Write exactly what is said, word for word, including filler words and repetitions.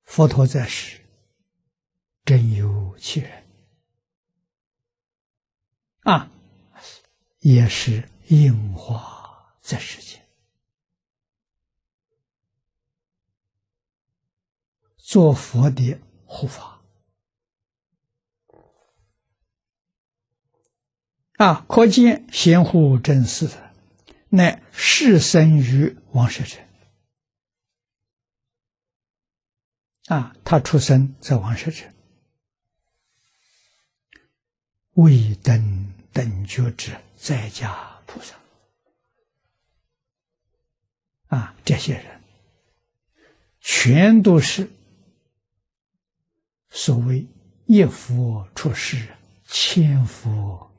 佛陀在世，真有其人啊，也是应化在世间，做佛的护法啊，可见贤护真嗣的，乃世生于王舍城啊，他出生在王舍城，未登等觉之在家菩萨啊，这些人全都是所谓一佛出世，千佛